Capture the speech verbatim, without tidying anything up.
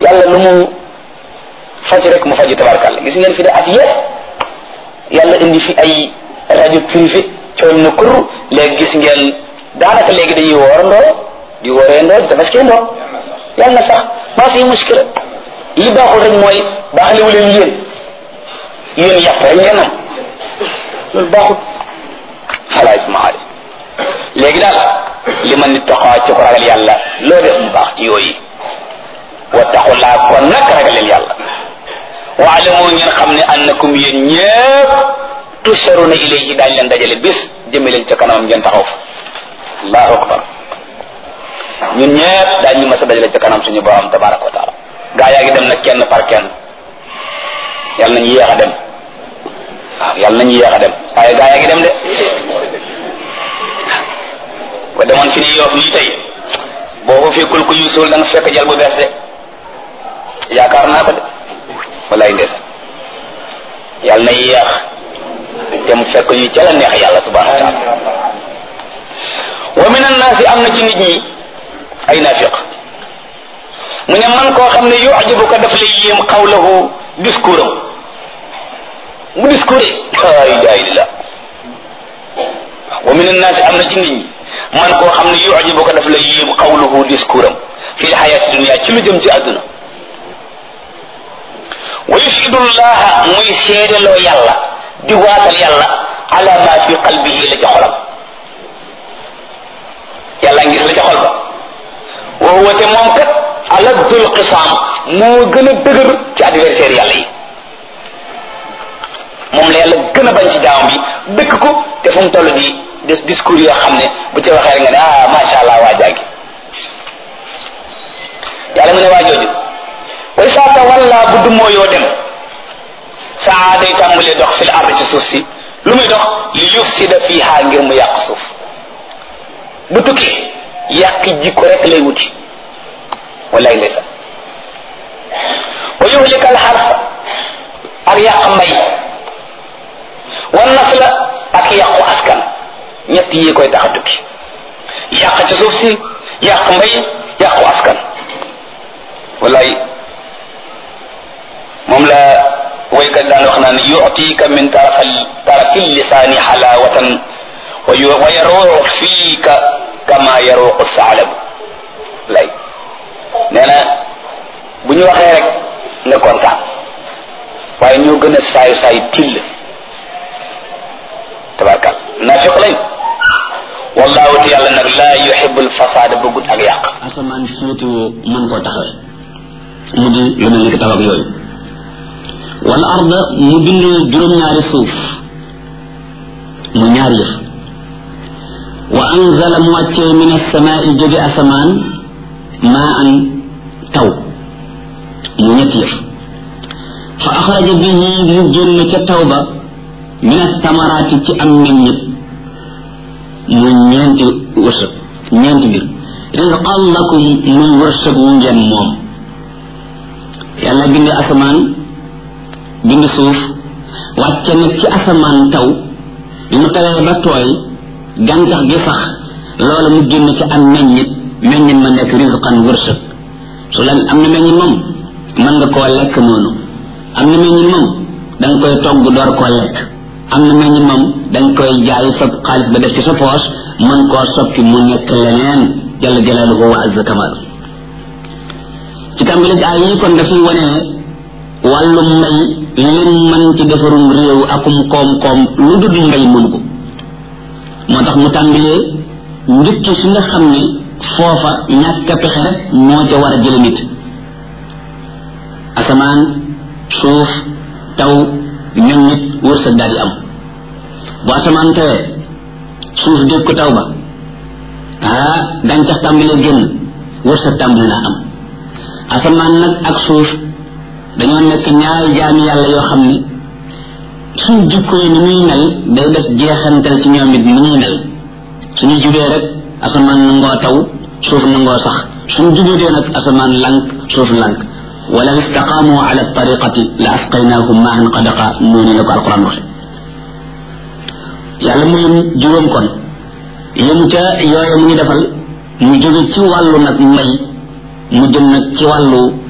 yàlla lu mu faj rek mu faju tabarkàlla gis ngeen fi de at yëpp yàlla indi fi ay rajo privé cooñ na kur léegi gis ngeen daanaka léegi dañuy woorandoo di wóoreendoo di tabaskendoo yàlla na sax maa fi muskila li baaxul rek mooy baaxlewu leen yéen yéen yàpp rek ngeen am loolu baaxul xalaat ismaali léegi daal li ma nit taxaw ci ko ragal yàlla loo def mu baax ci yooyu wattaqullaa kon nag ragal leen yàlla waalamu ngeen xam ne annakum yéen ñëpp tusharuna ilayhi daañ leen dajale bis jëme leen ca kanamam ngeen taxaw fa allahu akbar ñun ñëpp daañ ñu mas a dajale ca kanam suñu borom tabaraka wa taala gaa yaa ngi dem nag kenn par kenn yàlla nañu yéex a dem waaw yàlla nañu yéex a dem waaye gaa yaa ngi dem de ba demoon fi ni yoof nii tey boo ko fekkul ko yuusul da nga fekk jal bu bees de yaakaar naa ko de wallaay ndes yàlla na yéex te mu fekk ñu ca la neex yàlla subhanahu wa taala wa min annaasi am na ci nit ñi ay naafiq mu ne man koo xam ne yu'jibuka daf lay yéem qawluhu discours am mu discours la ilaha illallah wa min annaasi am na ci nit ñi man koo xam ne yu'jibuka daf lay yéem qawluhu discours am fi lxayaati dunia ci lu jëm ci àdduna wa yushidu llaha muy seedeloo yàlla di waatal yàlla ala ma fi qalbihi la ca xolam yàlla ngis la ca xol ba wa huwa te moom kat aladul qisaam moo gën a dëgër ci adversaire yàlla yi moom la yàlla gën a bañ ci jaamam bi dëkk ko te fu mu toll di des discours yoo xam ne bu ca waxee nga ne ah macha allah waa jaagi yàlla mu ne waa jooju way saa tawalla bu dumoo yoo dem saa day tàmbalee dox fil ard ci suuf si lu muy dox li yufsida fiha ngir mu yàq suuf bu tukki yàq jikko rek lay wuti wallaay lay sax wa yuhlika al harfa ak yàq mbay wan nasla ak yàqu askan ñett yi koy tax a tukki yàq ci suuf si yàq mbay yàqu askan wallaay moom la waykat daan wax naan yu'tika min tarafal tarafil lisaani halawatan wa yaruuxu fiika kama yaruuxu saalab lay nee na bu ñu waxee rek nga kontaan waaye ñoo gën a saay saay till tabarkal naafiq lañ wallahu te yàlla nag laa yuhibbul fasaada bëggut ak yàq asamaan féetewoo mën koo taxawee mu di lu mel ni ki taw ak yooyu wal arda mu bind juróom-ñaari suuf mu ñaari yëf wa anzala mu wàccee min as-samaa'i jóge asamaan maa an taw mu ñetti yëf fa axraja bihi mu génn ca taw ba min as-samaraati ci am meññit mu ñeenti wërsëg ñeenti mbir rizqan lakum muy wërsëg wu ngeen moom yàlla bind asamaan bind suuf wàcce nag ci asamaan taw bi mu tawee ba tooy gàncax gi sax loola mu génn ci am meññit meññit ma nekk rizqan wërsëg su la am na meññit moom mën nga koo lekk noonu am na meññit moom da nga koy togg door koo lekk am na meññit moom da nga koy jaay sa xaalis ba def ci sa poos mën koo soppi mu nekk leneen jalla jalaaluhu wa azza kamaalu ci tàmbali ay yi kon dafay wane wàllum mbay lim mën ci defarum réew akum koom-koom lu dul mbay mën ko moo tax mu tàmbalee njëkk fi nga xam ne foofa ñàkk a pexe rek moo ca war a jële nit asamaan suuf taw ñun nit wërsëg daal di am bu asamaan tawee suuf dégg ko taw ba ah gàncax tàmbalee génn wërsëg tàmbali naa am asamaan nag ak suuf dañoo nekk ñaari jaami yàlla yoo xam ne suñ jikko yi ni muy mel day def jeexantal ci ñoom it ni ñuy mel suñu jubee rek asamaan nangoo taw suuf nangoo sax suñ jubee nag asamaan lank suuf lank wala istaqaamu ala tariqati la asqaynaahum maahan qadaqa noonu la ko alquran waxe yàlla mu yëm juróom kon yëm ca yooye mu ñu defal mu jóge ci wàllu nag mbay mu jëm nag ci wàllu